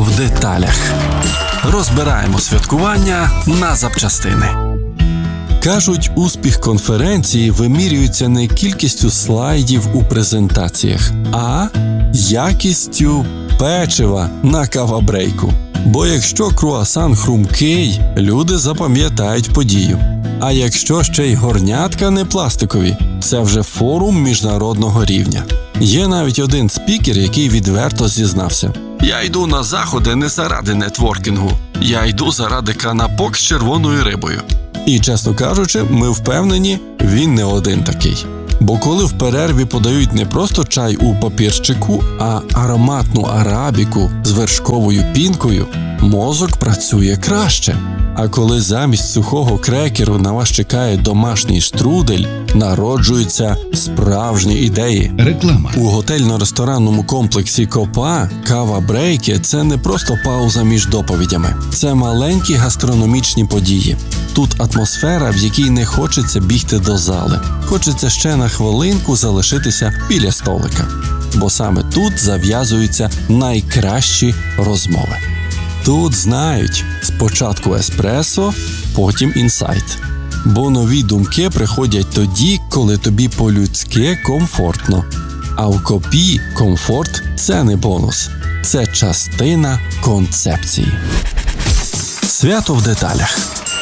в деталях. Розбираємо святкування на запчастини. Кажуть, успіх конференції вимірюється не кількістю слайдів у презентаціях, а якістю печива на кавабрейку. Бо якщо круасан хрумкий, люди запам'ятають подію. А якщо ще й горнятка не пластикові, це вже форум міжнародного рівня. Є навіть один спікер, який відверто зізнався: «Я йду на заходи не заради нетворкінгу, я йду заради канапок з червоною рибою». І, чесно кажучи, ми впевнені, він не один такий. Бо коли в перерві подають не просто чай у папірчику, а ароматну арабіку з вершковою пінкою, мозок працює краще. А коли замість сухого крекеру на вас чекає домашній штрудель, народжуються справжні ідеї. Реклама. У готельно-ресторанному комплексі Копа кава-брейки – це не просто пауза між доповідями. Це маленькі гастрономічні події. Тут атмосфера, в якій не хочеться бігти до зали. Хочеться ще на хвилинку залишитися біля столика. Бо саме тут зав'язуються найкращі розмови. Тут знають, спочатку еспресо, потім інсайт. Бо нові думки приходять тоді, коли тобі по-людськи комфортно. А в Копі комфорт – це не бонус. Це частина концепції. Свято в деталях.